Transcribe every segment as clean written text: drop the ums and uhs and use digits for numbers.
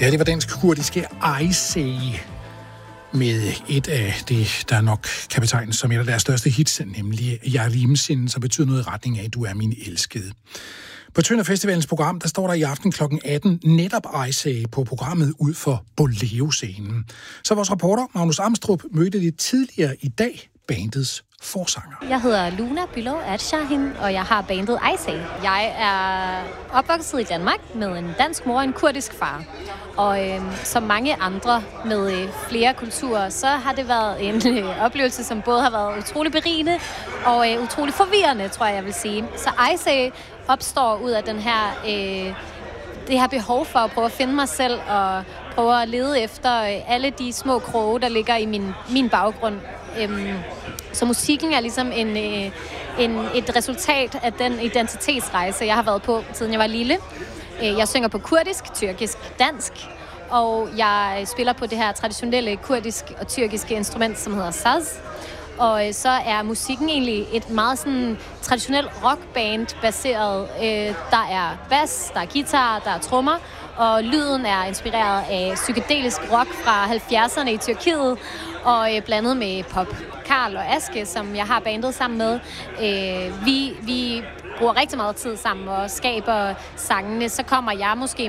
Det var dansk-kurdiske Ayseh med et af det, der nok kan betegnes som et af deres største hits, nemlig Yarimsin, som betyder noget i retning af, du er min elskede. På Tønder Festivalens program, der står der i aften kl. 18 netop Ayseh på programmet ud for Bolero-scenen. Så vores reporter, Magnus Amstrup, mødte lidt tidligere i dag bandets forsanger. Jeg hedder Luna Bülow Adshahin, og jeg har bandet Ayseh. Jeg er opvokset i Danmark med en dansk mor og en kurdisk far. Og som mange andre med flere kulturer, så har det været en oplevelse, som både har været utrolig berigende og utrolig forvirrende, tror jeg vil sige. Så Ayseh opstår ud af det her behov for at prøve at finde mig selv og prøve at lede efter alle de små kroge, der ligger i min baggrund. Så musikken er ligesom et resultat af den identitetsrejse, jeg har været på, siden jeg var lille. Jeg synger på kurdisk, tyrkisk, dansk, og jeg spiller på det her traditionelle kurdisk og tyrkiske instrument, som hedder saz. Og så er musikken egentlig et meget sådan traditionelt rockband baseret. Der er bas, der er guitar, der er trommer, og lyden er inspireret af psykedelisk rock fra 70'erne i Tyrkiet, og blandet med pop. Karl og Aske, som jeg har bandet sammen med, vi bruger rigtig meget tid sammen og skaber sangene. Så kommer jeg måske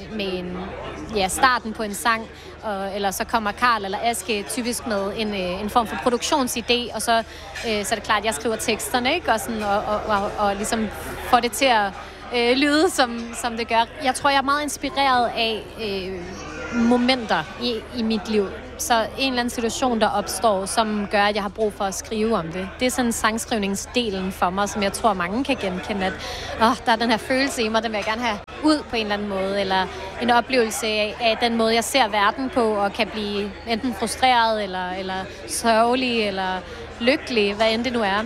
med starten på en sang, eller så kommer Karl eller Aske typisk med en form for produktionsidé, og så er det klart, at jeg skriver teksterne, ikke? Og, sådan, og ligesom får det til at lyde, som det gør. Jeg tror, jeg er meget inspireret af momenter i mit liv. Så en eller anden situation, der opstår, som gør, at jeg har brug for at skrive om det. Det er sådan sangskrivningsdelen for mig, som jeg tror, mange kan genkende, at der er den her følelse i mig, den vil jeg gerne have ud på en eller anden måde, eller en oplevelse af den måde, jeg ser verden på, og kan blive enten frustreret, eller sørgelig, eller lykkelig, hvad end det nu er.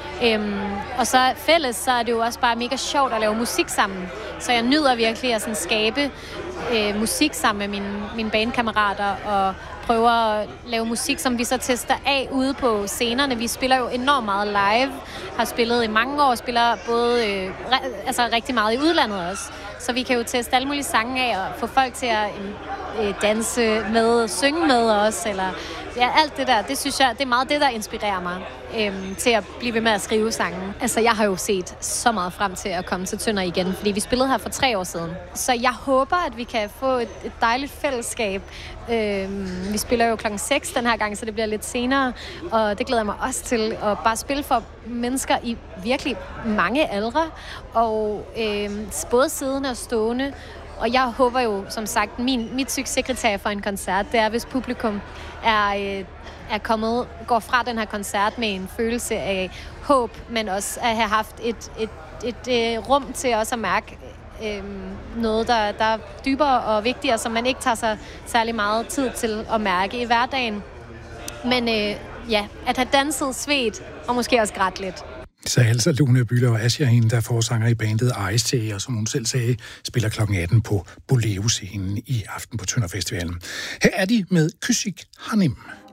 Og så fælles, så er det jo også bare mega sjovt at lave musik sammen. Så jeg nyder virkelig at sådan skabe musik sammen med mine bandkammerater, og prøver at lave musik, som vi så tester af ude på scenerne. Vi spiller jo enormt meget live, har spillet i mange år, spiller både rigtig meget i udlandet også. Så vi kan jo teste alle mulige sange af og få folk til at danse med, synge med os, eller alt det der. Det synes jeg, det er meget det, der inspirerer mig til at blive ved med at skrive sange. Altså, jeg har jo set så meget frem til at komme til Tønder igen, fordi vi spillede her for 3 år siden. Så jeg håber, at vi kan få et dejligt fællesskab. Vi spiller jo 6 den her gang, så det bliver lidt senere, og det glæder jeg mig også til at bare spille for mennesker i virkelig mange aldre, og både siddende og stående. Og jeg håber jo, som sagt, mit succeskriterie for en koncert, det er, hvis publikum går fra den her koncert med en følelse af håb, men også at have haft et rum til også at mærke noget, der er dybere og vigtigere, som man ikke tager sig særlig meget tid til at mærke i hverdagen. Men at have danset, svedt og måske også grædt lidt. Så altså Luna Bülow Adshahin, der forsanger i bandet Ayseh, og som hun selv sagde, spiller kl. 18 på Bolero-scenen i aften på Tønder Festivalen. Her er de med Küçük Hanım.